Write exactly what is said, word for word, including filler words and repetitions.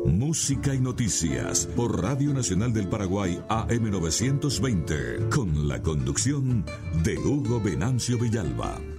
Música y noticias por Radio Nacional del Paraguay A M novecientos veinte, con la conducción de Hugo Venancio Villalba.